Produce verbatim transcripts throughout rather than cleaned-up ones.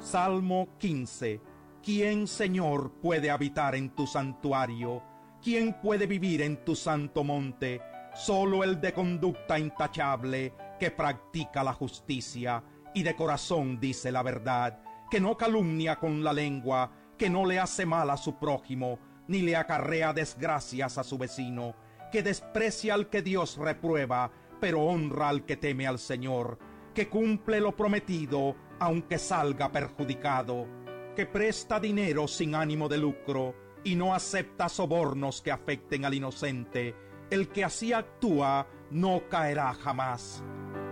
Salmo quince. ¿Quién, Señor, puede habitar en tu santuario? ¿Quién puede vivir en tu santo monte? Solo el de conducta intachable, que practica la justicia y de corazón dice la verdad, que no calumnia con la lengua, que no le hace mal a su prójimo, ni le acarrea desgracias a su vecino, que desprecia al que Dios reprueba, pero honra al que teme al Señor, que cumple lo prometido, aunque salga perjudicado, que presta dinero sin ánimo de lucro y no acepta sobornos que afecten al inocente. El que así actúa no caerá jamás.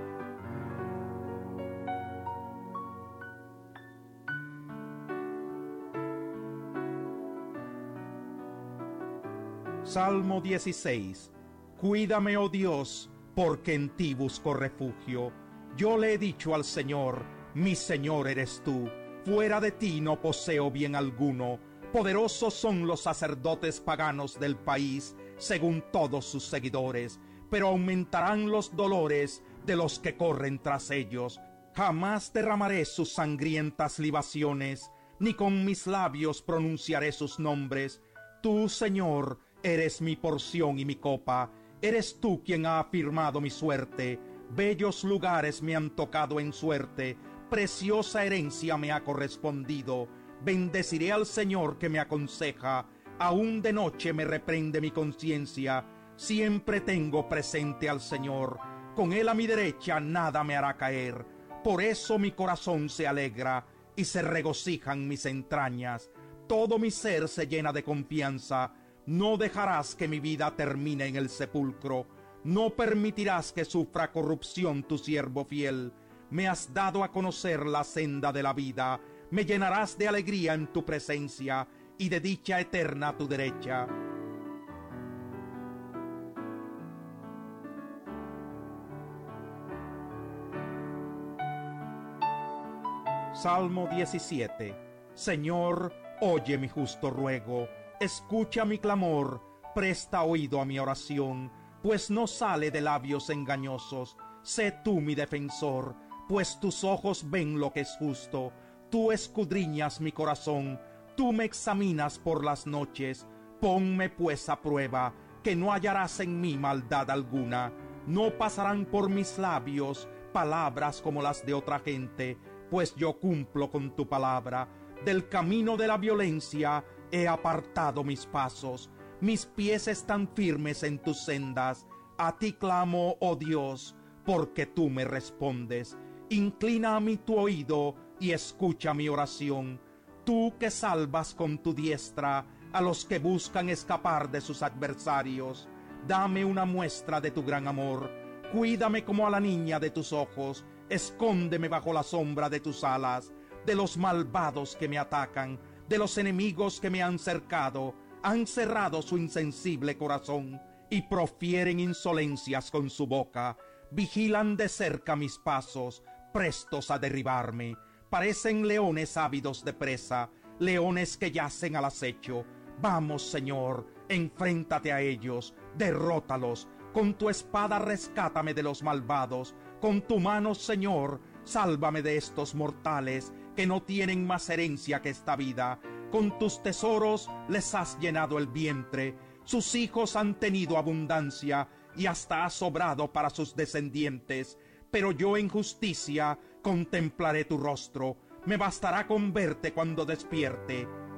Salmo dieciséis. Cuídame, oh Dios, porque en ti busco refugio. Yo le he dicho al Señor, mi Señor eres tú. Fuera de ti no poseo bien alguno. Poderosos son los sacerdotes paganos del país, según todos sus seguidores, pero aumentarán los dolores de los que corren tras ellos. Jamás derramaré sus sangrientas libaciones, ni con mis labios pronunciaré sus nombres. Tú, Señor, eres mi porción y mi copa. Eres tú quien ha afirmado mi suerte. Bellos lugares me han tocado en suerte. Preciosa herencia me ha correspondido. Bendeciré al Señor que me aconseja. Aún de noche me reprende mi conciencia. Siempre tengo presente al Señor. Con Él a mi derecha nada me hará caer. Por eso mi corazón se alegra y se regocijan mis entrañas. Todo mi ser se llena de confianza. No dejarás que mi vida termine en el sepulcro. No permitirás que sufra corrupción tu siervo fiel. Me has dado a conocer la senda de la vida. Me llenarás de alegría en tu presencia y de dicha eterna a tu derecha. Salmo diecisiete. Señor, oye mi justo ruego, escucha mi clamor, presta oído a mi oración, pues no sale de labios engañosos. Sé tú mi defensor, pues tus ojos ven lo que es justo. Tú escudriñas mi corazón, tú me examinas por las noches. Ponme pues a prueba, que no hallarás en mí maldad alguna. No pasarán por mis labios palabras como las de otra gente, pues yo cumplo con tu palabra. Del camino de la violencia he apartado mis pasos. Mis pies están firmes en tus sendas. A ti clamo, oh Dios, porque tú me respondes. Inclina a mí tu oído y escucha mi oración. Tú que salvas con tu diestra a los que buscan escapar de sus adversarios. Dame una muestra de tu gran amor. Cuídame como a la niña de tus ojos. Escóndeme bajo la sombra de tus alas. De los malvados que me atacan, de los enemigos que me han cercado, han cerrado su insensible corazón y profieren insolencias con su boca. Vigilan de cerca mis pasos, prestos a derribarme. Parecen leones ávidos de presa, leones que yacen al acecho. Vamos, Señor, enfréntate a ellos, derrótalos. Con tu espada rescátame de los malvados. Con tu mano, Señor, sálvame de estos mortales que no tienen más herencia que esta vida. Con tus tesoros les has llenado el vientre. Sus hijos han tenido abundancia y hasta ha sobrado para sus descendientes. Pero yo en justicia contemplaré tu rostro. Me bastará con verte cuando despierte.